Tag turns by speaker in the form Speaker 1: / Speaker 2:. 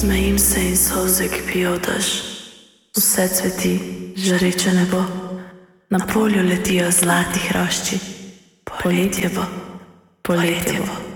Speaker 1: Smejim se in solze kipijo v dež. Vse cveti, žareče nebo. Na polju letijo zlati hrošči. Poletje bo, poletje bo.